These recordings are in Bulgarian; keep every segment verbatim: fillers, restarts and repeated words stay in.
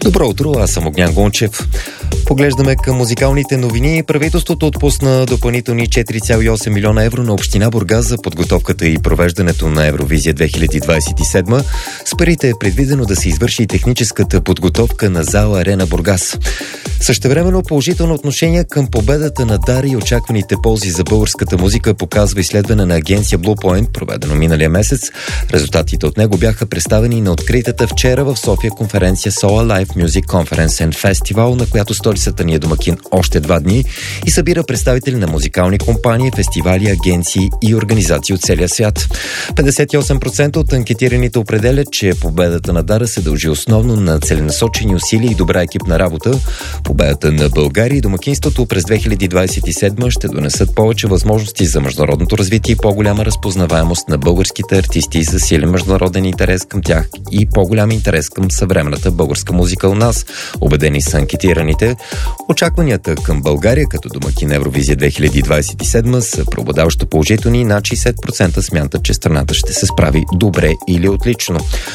Добро утро, аз съм Огнян Гончев. Поглеждаме към музикалните новини. Правителството отпусна допълнителни четири цяло и осем милиона евро на община Бургас за подготовката и провеждането на Евровизия две хиляди двадесет и седма. С парите е предвидено да се извърши и техническата подготовка на зала Арена Бургас. Същевременно положително отношение към победата на Дара и очакваните ползи за българската музика показва изследване на агенция Bluepoint, проведено миналия месец. Резултатите от него бяха представени на откритата вчера в София конференция Solar Live Music Conference and Festival, на която столицата ни е домакин още два дни и събира представители на музикални компании, фестивали, агенции и организации от целия свят. петдесет и осем процента от анкетираните определят, че победата на Дара се дължи основно на целенасочени усилия и добра екипна работа. Победата на България и домакинството през две хиляди двадесет и седма ще донесат повече възможности за международното развитие и по-голяма разпознаваемост на българските артисти, засилен международен интерес към тях и по-голям интерес към съвременната българска музика у нас. Убедени са анкетираните. Очакванията към България като домакин на Евровизия две хиляди двадесет и седма са преобладаващо положителни и над шейсет процента смятат, че страната ще се справи добре или отлично.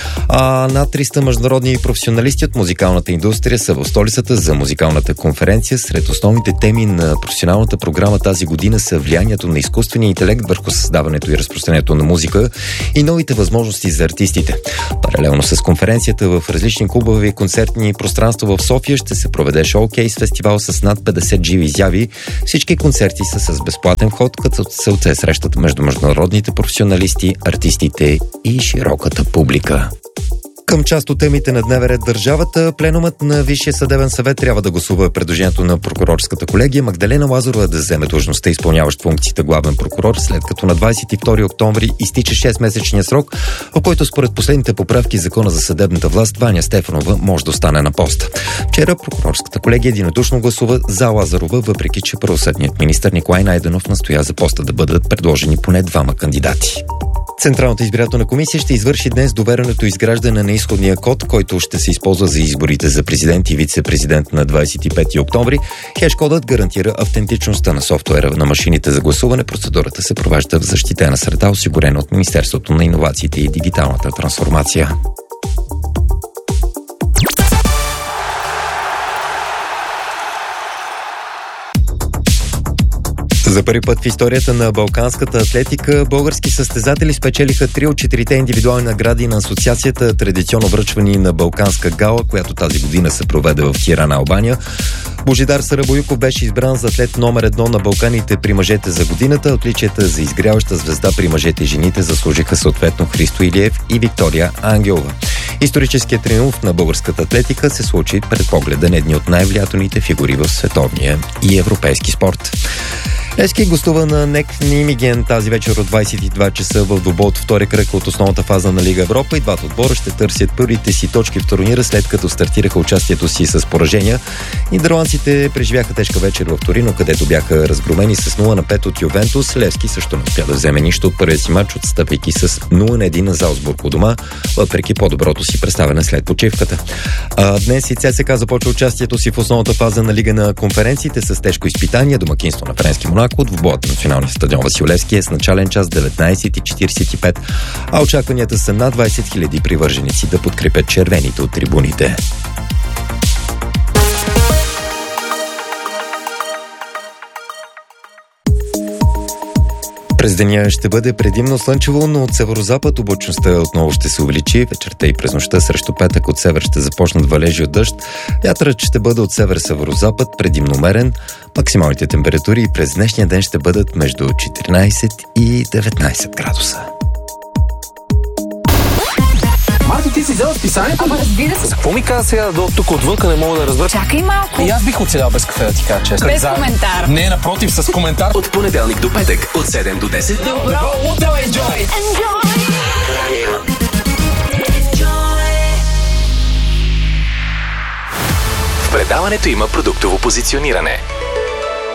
А над триста международни професионалисти от музикалната индустрия са в столицата за музикалната конференция. Сред основните теми на професионалната програма тази година са влиянието на изкуствения интелект върху създаването и разпространението на музика и новите възможности за артистите. Паралелно с конференцията в различни клубове и концертни пространства в София ще се проведе шоукейс фестивал с над петдесет живи изяви. Всички концерти са с безплатен вход, като целта е срещата между международните професионалисти, артистите и широката публика. Към част от темите на дневен ред държавата, пленумът на Висшия съдебен съвет трябва да гласува предложението на прокурорската колегия Магдалена Лазарова да вземе длъжността, изпълняващ функциите главен прокурор, след като на двадесет и втори октомври изтича шестмесечния срок, в който според последните поправки в Закона за съдебната власт Ваня Стефанова може да остане на поста. Вчера прокурорската колегия единодушно гласува за Лазарова, въпреки че правосъдният министър Николай Найденов настоя за поста да бъдат предложени поне двама кандидати. Централната избирателна комисия ще извърши днес довереното изграждане на изходния код, който ще се използва за изборите за президент и вице-президент на двадесет и пети октомври. Хеш-кодът гарантира автентичността на софтуера на машините за гласуване. Процедурата се провежда в защитена среда, осигурена от Министерството на иновациите и дигиталната трансформация. За първи път в историята на балканската атлетика български състезатели спечелиха три от четирите индивидуални награди на асоциацията, традиционно връчвани на Балканска гала, която тази година се проведе в Тирана, Албания. Божидар Сарабоюков беше избран за атлет номер едно на Балканите при мъжете за годината. Отличията за изгряваща звезда при мъжете и жените заслужиха съответно Христо Илиев и Виктория Ангелова. Историческият триумф на българската атлетика се случи пред погледа на едни от най-влиятелните фигури в световния и европейски спорт. Левски гостува на НЕК Нимиген тази вечер от двадесет и два часа в двубой от втория кръг от основната фаза на Лига Европа и двата отбора ще търсят първите си точки в турнира, след като стартираха участието си с поражения. Нидерландците преживяха тежка вечер в Торино, където бяха разгромени с нула на пет от Ювентус. Левски също не успя да вземе нищо от първия си матч, отстъпвайки с нула на един на Залцбург у дома, въпреки по-доброто си представяне след почивката. А днес и ЦСКА започва участието си в основната фаза на Лига на конференциите с тежко изпитание. Домакинство на френски Монако. Двубоят на националния стадион Васил Левски е с начален час деветнадесет и четиридесет и пет, а очакванията са над двадесет хиляди привърженици да подкрепят червените от трибуните. През деня ще бъде предимно слънчево, но от северозапад облачността отново ще се увеличи. Вечерта и през нощта срещу петък от север ще започнат валежи от дъжд. Вятърът ще бъде от север-северозапад, предимно умерен. Максималните температури през днешния ден ще бъдат между четиринадесет и деветнадесет градуса. Марти, ти си взела списанието? Ама разбира се. За какво ми каза сега до тук отвънка, не мога да разбера? Чакай малко. И аз бих оцелял без кафе, да ти кажа честно. Без коментар. Не, напротив, с коментар. От понеделник до петък, от седем до десет. Добро утро, enjoy! Enjoy! В предаването има продуктово позициониране.